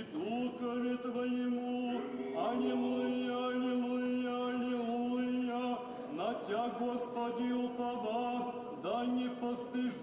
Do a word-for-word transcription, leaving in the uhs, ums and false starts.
и Духове Твоему. Аллилуйя, аллилуйя, аллилуйя. На Тя, Господи, упова, да не постыжу.